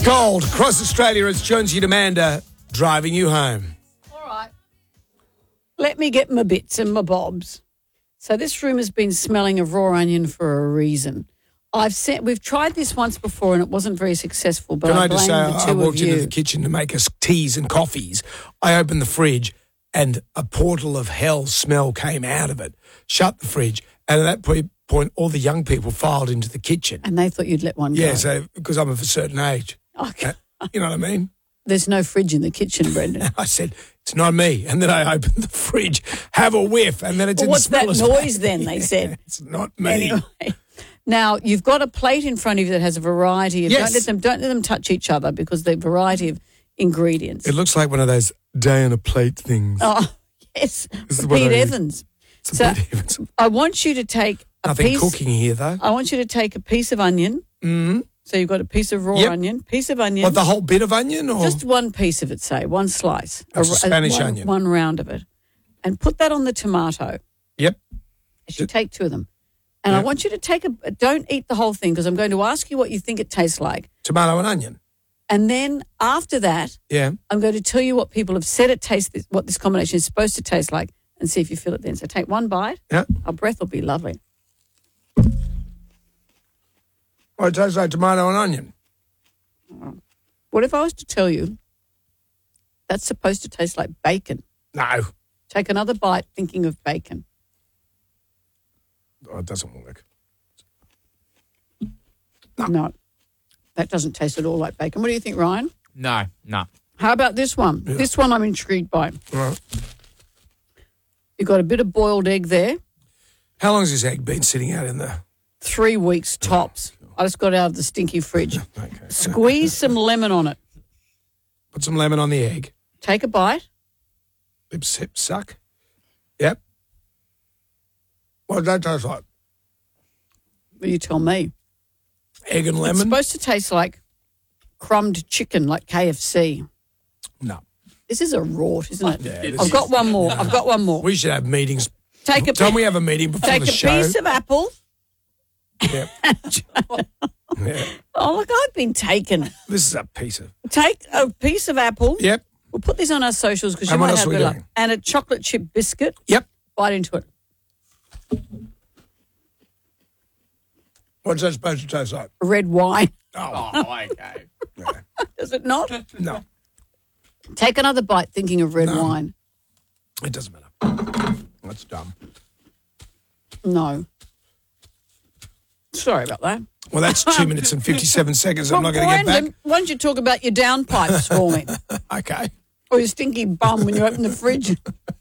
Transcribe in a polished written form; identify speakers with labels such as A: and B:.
A: Gold. Across Australia, it's Jonesy and Amanda driving you home.
B: All right. Let me get my bits and my bobs. So this room has been smelling of raw onion for a reason. We've tried this once before and it wasn't very successful, but
A: Can
B: I
A: I just
B: blame
A: say,
B: the
A: I
B: two of
A: walked into
B: you.
A: the kitchen to make us teas and coffees. I opened the fridge and a portal of hell smell came out of it. Shut the fridge. And at that point, all the young people filed into the kitchen.
B: And they thought you'd let one go.
A: Yeah, so because I'm of a certain age.
B: Okay.
A: You know what I mean?
B: There's no fridge in the kitchen, Brendan.
A: I said, it's not me. And then I opened the fridge, have a whiff, and then it didn't
B: What's
A: smell
B: that
A: as
B: noise
A: bad.
B: then, they said?
A: It's not me.
B: Anyway. Now, you've got a plate in front of you that has a variety of...
A: Yes.
B: Don't let them touch each other because the variety of ingredients.
A: It looks like one of those day on a plate things.
B: Oh, yes.
A: This is what
B: Pete
A: I-
B: Evans.
A: It's
B: So
A: a bit even.
B: I want you to take a
A: Nothing
B: piece...
A: cooking here, though.
B: I want you to take a piece of onion.
A: Mm-hmm.
B: So you've got a piece of raw
A: Yep.
B: onion, piece of onion.
A: What, the whole bit of onion? Or?
B: Just one piece of it, say, one slice.
A: That's a Spanish
B: one,
A: onion.
B: One round of it. And put that on the tomato.
A: Yep.
B: You should take two of them. And I
A: Yep.
B: want you to don't eat the whole thing because I'm going to ask you what you think it tastes like.
A: Tomato and onion.
B: And then after that,
A: Yeah.
B: I'm going to tell you what people have said what this combination is supposed to taste like and see if you feel it then. So take one bite.
A: Yeah.
B: Our breath will be lovely.
A: Well, it tastes like tomato and onion.
B: What if I was to tell you that's supposed to taste like bacon?
A: No.
B: Take another bite thinking of bacon.
A: Oh, it doesn't work.
B: No, that doesn't taste at all like bacon. What do you think, Ryan?
C: No.
B: How about this one?
A: Yeah.
B: This one I'm intrigued by.
A: Right.
B: You've got a bit of boiled egg there.
A: How long has this egg been sitting out in the...
B: 3 weeks tops. I just got it out of the stinky fridge.
A: Okay.
B: Squeeze some lemon on it.
A: Put some lemon on the egg.
B: Take a bite.
A: Lip, sip, suck. Yep. What does that taste like?
B: Well, you tell me.
A: Egg and
B: It's
A: lemon?
B: supposed to taste like crumbed chicken, like KFC.
A: No.
B: This is a rort, isn't it?
A: Yeah, this
B: I've got one more. I've got one more.
A: We should have meetings.
B: Take a
A: Don't we have a meeting before
B: take
A: the
B: a
A: show?
B: piece of apple.
A: Yep. Yeah.
B: Oh, look, I've been taken.
A: This is a piece of...
B: Take a piece of apple.
A: Yep.
B: We'll put this on our socials because you
A: And what
B: might
A: else
B: have
A: are we
B: good luck.
A: doing?
B: And a chocolate chip biscuit.
A: Yep.
B: Bite into it.
A: What's that supposed to taste like?
B: Red wine.
A: Oh,
C: okay.
B: Does it not?
A: no.
B: Take another bite thinking of red
A: No.
B: wine.
A: It doesn't matter. That's dumb.
B: No. Sorry about that.
A: Well, that's 2 minutes and 57 seconds. I'm
B: Well,
A: not going to get
B: Brendan, why don't you talk about your downpipes for me?
A: back. Okay.
B: Or your stinky bum when you open the fridge?